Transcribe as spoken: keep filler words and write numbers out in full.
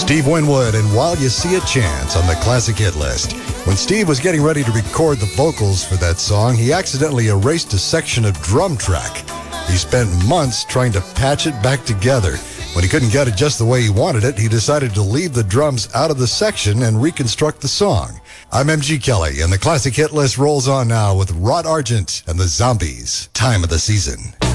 Steve Winwood and While You See a Chance on the Classic Hit List. When Steve was getting ready to record the vocals for that song, he accidentally erased a section of drum track. He spent months trying to patch it back together. When he couldn't get it just the way he wanted it, he decided to leave the drums out of the section and reconstruct the song. I'm M G Kelly, and the Classic Hit List rolls on now with Rod Argent and the Zombies. Time of the Season.